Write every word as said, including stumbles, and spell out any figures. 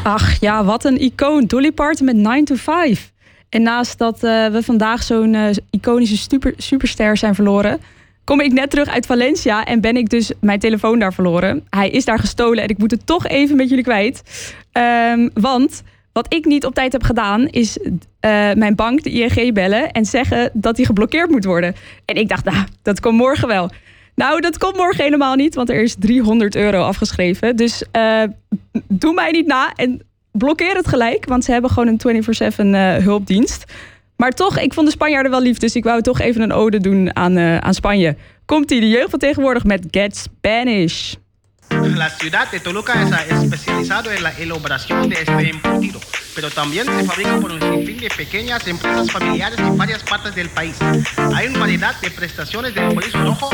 Ach ja, wat een icoon. Dolly Parton met nine to five. En naast dat uh, we vandaag zo'n uh, iconische super, superster zijn verloren, kom ik net terug uit Valencia en ben ik dus mijn telefoon daar verloren. Hij is daar gestolen en ik moet het toch even met jullie kwijt. Um, want wat ik niet op tijd heb gedaan is uh, mijn bank, de I N G, bellen en zeggen dat hij geblokkeerd moet worden. En ik dacht, nou, dat komt morgen wel. Nou, dat komt morgen helemaal niet, want er is driehonderd euro afgeschreven. Dus uh, doe mij niet na en blokkeer het gelijk, want ze hebben gewoon een vierentwintig zeven uh, hulpdienst. Maar toch, ik vond de Spanjaarden wel lief, dus ik wou toch even een ode doen aan, uh, aan Spanje. Komt-ie, de jeugd van tegenwoordig met Get Spanish. La ciudad de Toluca es especializado en la elaboración de este embutido, pero también se fabrica por un sinfín de pequeñas empresas familiares en varias partes del país. Hay una variedad de prestaciones del chorizo rojo,